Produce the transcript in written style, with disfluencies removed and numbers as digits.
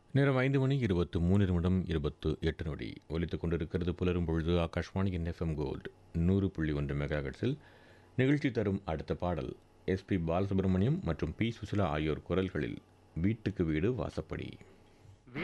நேரம் 5:23:28 ஒலித்துக் கொண்டிருக்கிறது. புலரும் பொழுது ஆகாஷ்வாணியின் FM கோல்டு 100.1 மெகாஹெர்ட்ஸில் நிகழ்ச்சி தரும் அடுத்த பாடல் SP பாலசுப்ரமணியம் மற்றும் P சுசிலா ஆகியோர் குரல்களில் வீட்டுக்கு வீடு வாசப்படி.